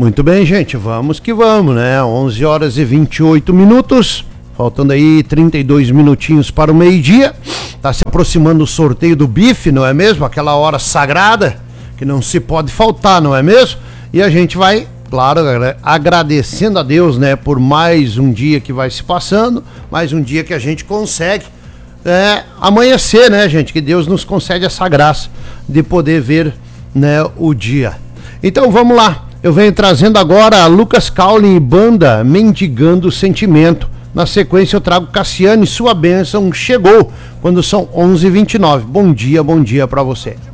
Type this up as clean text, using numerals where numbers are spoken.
Muito bem, gente, vamos que vamos, né? 11 horas e 28 minutos, faltando aí 32 minutinhos para o meio-dia. Tá se aproximando o sorteio do bife, não é mesmo? Aquela hora sagrada que não se pode faltar, não é mesmo? E a gente vai, claro, agradecendo a Deus, né, por mais um dia que vai se passando, mais um dia que a gente consegue amanhecer, né, gente? Que Deus nos concede essa graça de poder ver, né, o dia. Então vamos lá. Eu venho trazendo agora Lucas Cowley e banda Mendigando Sentimento. Na sequência eu trago Cassiane, Sua Bênção Chegou, quando são 11h29. Bom dia para você.